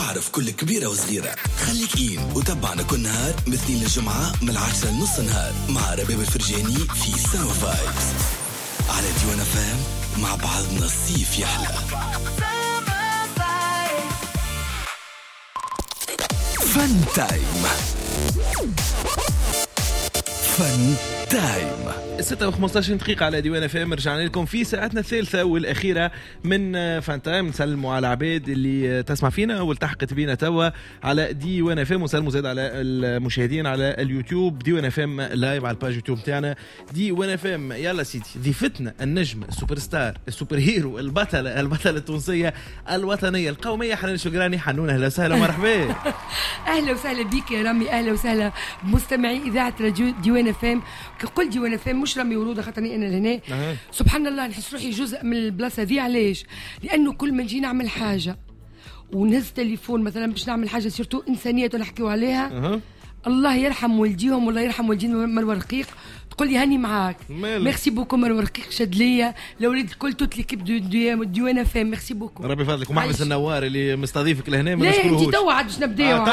واعرف كل كبيرة وصغيرة. خليك إين وتابعنا كل نهار من الاثنين للجمعة من 10 لنص نهار مع رباب الفرجاني في سما فايبس على ديوان فام. مع بعضنا الصيف يحلى. فن تايم. فن تايم 6:15 دقيقة على ديوان فام. رجعنا لكم في ساعتنا الثالثة والأخيرة من فن تايم. نسلموا على العباد اللي تسمع فينا والتحقت بينا توا على ديوان فام، وسلموا زاد على المشاهدين على اليوتيوب ديوان فام لايف على الباج يوتيوب تاعنا ديوان فام. يلا سيدي، ضيفتنا النجم السوبر ستار السوبر هيرو البطلة التونسية الوطنية القومية حنان الشقراني. حنون أهلا وسهلا ومرحبا. أهلا وسهلا بك يا رامي، أهلا وسهلا بمستمعي إذاعة راديو ديوان فام. كقول ديوان فام مش رامي ورودة خاطرني أنا لهنا. سبحان الله نحس روحي جزء من البلاصة دي. علاش؟ لأنه كل ما نجي نعمل حاجة ونهز تليفون مثلا باش نعمل حاجة سيرتو إنسانية ونحكيو عليها، الله يرحم والديهم والله يرحم والدين مروة رقيق تقول لي هاني معاك. ميرسي بوكو مروة رقيق شد ليا الاولاد الكل توت ليكيب ديوان فام. ميرسي بوكو ربي يفضلك. ومحبس النوار اللي مستضيفك لهنا ما نشكروهوش. لا تو عاد باش نبداو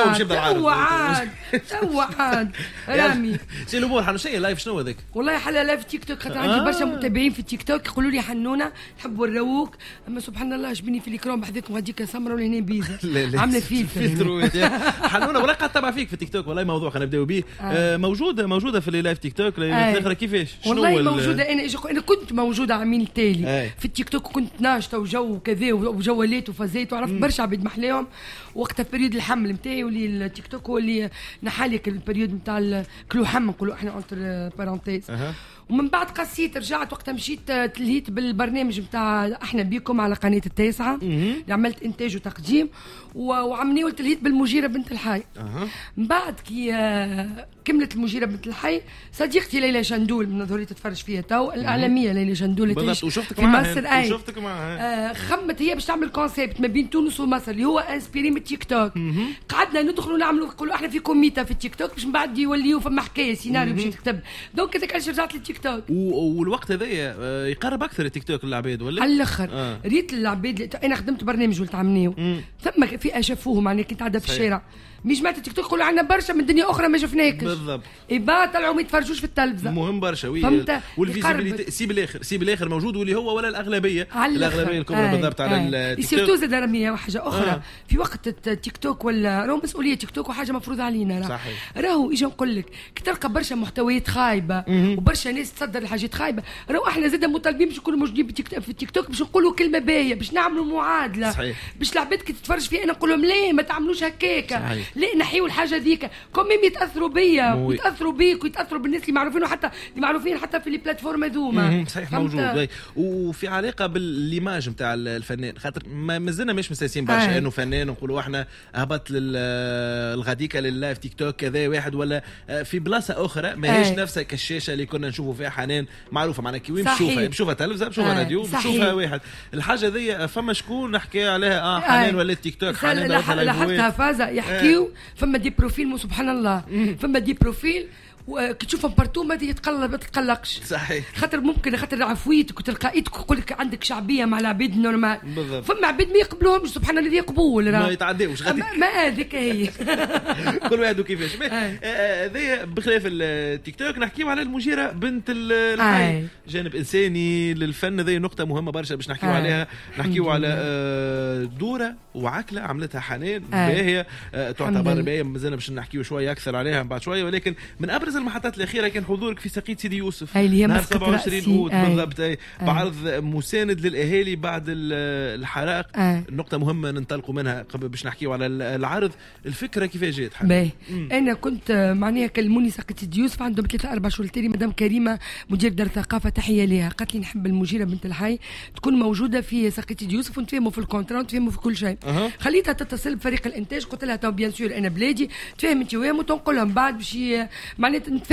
تو عاد رامي شنو الامور حنو؟ شيء لايف شنو هذاك؟ والله حلا لايف تيك توك خاطر عندي برشا متابعين في التيك توك يقولوا لي حنونه نحبوا نروك، اما سبحان الله جبني في الكرام بحذاكم غاديك سمره ولهنا بيزا عامله فلتر حنونه. والله قاعد تتابع فيك في التيك توك. والله موضوع خلينا نبداو به. موجوده في اللايف تيك توك الاخرى كيفاش؟ والله موجوده. انا كنت موجوده عامين تالي في التيك توك وكنت ناشطه وجو وكذا وجولات وفازات وعرفت برشا عباد محلاهم. وقتها في بريود الحمل نتاعي واللي التيك توك هو اللي نحالك البريود نتاع كلو حم نقولوا احنا اونتر بارونتيز. ومن بعد قصيت رجعت وقتها مشيت تلهيت بالبرنامج نتاع احنا بيكم على قناه التاسعة اللي عملت انتاج وتقديم وعمليه وتلهيت بالمجيره بنت الحي. من بعد كي كملت المجيره بنت الحي صديقتي ليلى شندول من نظريه تتفرج فيها تو الاعلاميه ليلى شندول في مصر. وشفتك معها خمت هي باش تعمل كونسيبت ما بين تونس ومصر اللي هو انسبيري من التيك توك. قعدنا ندخلوا نعملوا نقولوا احنا في كوميتا في التيك توك باش من بعد يوليوا فما حكايه سيناريو باش تكتب. دونك هذاك علاش رجعت للتيك توك. والوقت هذا يقرب اكثر التيك توك للعباد ولا على الاخر. ريت العباد انا خدمت برنامج ولت عملناه ثم في اشافوه معناها كنت قاعده في الشارع مش جماعه التيك توك يقولوا عندنا برشا من دنيا اخرى ما شفناكش بالضبط. يبا طلعوا ما يتفرجوش في التلفزه مهم برشا والفيزيبيليتي سيب الاخر موجود واللي هو ولا الاغلبيه الكبرى بالضبط على التيك توك. سيرتو زاد رميه حاجه اخرى في وقت التيك توك ولا راهو مسؤوليه تيك توك وحاجه مفروضه علينا. راهو اجي نقول لك كي تلقى برشا محتويات خايبه وبرشا ناس تصدر الحاجات خايبه راهو احنا زاد مطالبين باش نكونوا موجودين في التيك توك باش نقولوا كلمه باهيه باش نعملوا معادله باش العباد كي تتفرج فيها انا نقول لهم لا ما تعملوش هكاكا لا نحيوا الحاجه ذيك كوميم يتاثروا بيا ويتاثروا بيك ويتاثروا بالناس اللي معروفين وحتى اللي معروفين حتى في لي بلاتفورم هذوما. صحيح موجود. وفي علاقه بالايماج نتاع الفنان خاطر ما زلنا مش مساسين برشا انه فنان نقولوا احنا هبط الغديكه لللايف تيك توك كذا واحد ولا في بلاصه اخرى ماهيش نفسها كالشاشه اللي كنا نشوفوا فيها حنان معروفه معنا كي بنشوفها تلفزه بنشوفها راديو بنشوفها واحد. الحاجه ذي فما شكون نحكي عليها حنان ولا التيك توك حنان لاحظتها فازه يحكيو فما دي بروفيل سبحان الله فما دي بروفيل كي تشوفهم بارتو ما تتقلقش. صحيح. خاطر عفويتك وتلقائيتك يقول لك عندك شعبيه مع العباد النورمال. فما عباد ما يقبلوهمش سبحان الله قبول ما يتعداوش ما هذيك هي. كل واحد وكيفاش. هذا بخلاف التيك توك نحكيو على المجيره بنت الحي. جانب انساني للفن ذي نقطه مهمه برشا باش نحكيو عليها. نحكيو على دوره وعكله عملتها حنان باهيه تعتبر باهيه مازلنا باش نحكيو شويه اكثر عليها بعد شويه. ولكن من ابرز المحطات الاخيره كان حضورك في سقيت سيدي يوسف نهار 27 أوت بالضبط. بعرض مساند للاهالي بعد الحرائق. نقطه مهمه ننطلقوا منها قبل باش نحكيو على العرض. الفكره كيفاش جات حنان؟ انا كنت معناها كلموني سقيت سيدي يوسف عندهم 3-4 شهور تالي مدام كريمه مدير دار ثقافه تحيه لها قالت لي نحب المجيره بنت الحي تكون موجوده في سقيت سيدي يوسف ونتفاهموا في الكونترا ونتفاهموا في كل شيء. خليتها تتصل بفريق الانتاج قلت لها تو بيان سور انا بلادي تفاهم انت وياهم وتنقل لهم بعد باش معناتها